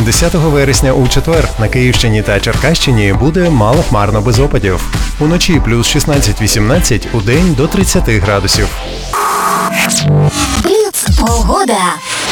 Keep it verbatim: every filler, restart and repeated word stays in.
десятого вересня у четвер на Київщині та Черкащині буде малохмарно без опадів. Уночі плюс шістнадцять-вісімнадцять, удень до тридцяти градусів. Бліц погода.